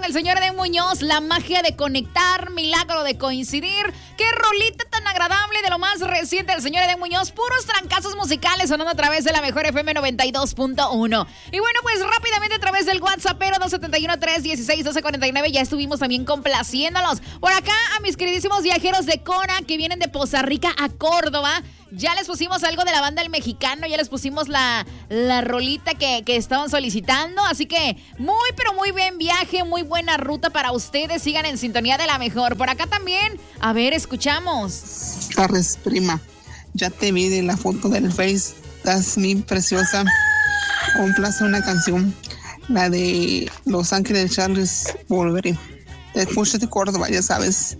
del señor Edén Muñoz, la magia de conectar, milagro de coincidir. Qué rolita tan agradable de lo más reciente del señor Edén Muñoz. Puros trancazos musicales sonando a través de la mejor FM 92.1. Y bueno, pues rápidamente a través del WhatsApp, pero 271-316-1249, ya estuvimos también complaciéndolos. Por acá a mis queridísimos viajeros de Cona que vienen de Poza Rica a Córdoba. Ya les pusimos algo de la banda El Mexicano, ya les pusimos la rolita que estaban solicitando. Así que muy, pero muy buen viaje, muy buena ruta para ustedes. Sigan en sintonía de la mejor. Por acá también, a ver, escuchamos. Carres, prima, ya te vi de la foto del Face. Estás bien preciosa. Complace una canción, la de Los Ángeles Charles Volveré. Te escucho de Córdoba, ya sabes.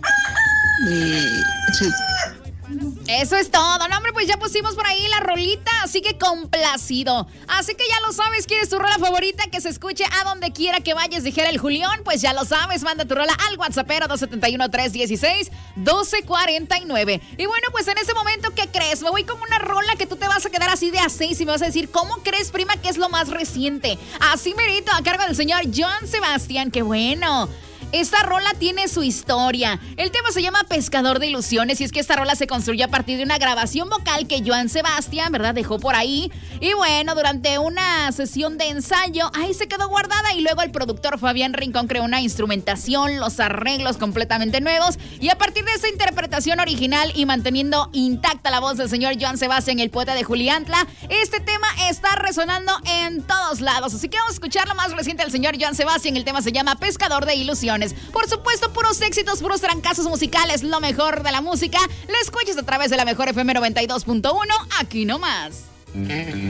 Eso es todo, no, hombre, pues ya pusimos por ahí la rolita, así que complacido. Así que ya lo sabes, ¿quieres tu rola favorita que se escuche a donde quiera que vayas? Dijera el Julián, pues ya lo sabes, manda tu rola al WhatsAppero 271-316-1249. Y bueno, pues en ese momento, ¿qué crees? Me voy con una rola que tú te vas a quedar así de a 6 y me vas a decir, ¿cómo crees, prima, que es lo más reciente? Así merito, a cargo del señor Joan Sebastián, qué bueno. Esta rola tiene su historia. El tema se llama Pescador de Ilusiones y es que esta rola se construyó a partir de una grabación vocal que Joan Sebastián, ¿verdad?, dejó por ahí. Y bueno, durante una sesión de ensayo, ahí se quedó guardada y luego el productor Fabián Rincón creó una instrumentación, los arreglos completamente nuevos y a partir de esa interpretación original y manteniendo intacta la voz del señor Joan Sebastián, el poeta de Juliantla, este tema está resonando en todos lados. Así que vamos a escuchar lo más reciente del señor Joan Sebastián. El tema se llama Pescador de Ilusiones. Por supuesto, puros éxitos, puros trancazos musicales, lo mejor de la música. Lo escuchas a través de la mejor FM 92.1, aquí nomás.